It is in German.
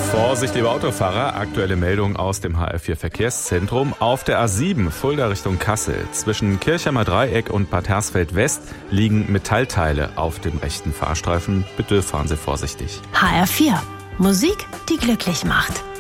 Vorsicht, liebe Autofahrer, aktuelle Meldung aus dem HR4 Verkehrszentrum. Auf der A7 Fulda Richtung Kassel zwischen Kirchheimer Dreieck und Bad Hersfeld West liegen Metallteile auf dem rechten Fahrstreifen. Bitte fahren Sie vorsichtig. HR4. Musik, die glücklich macht.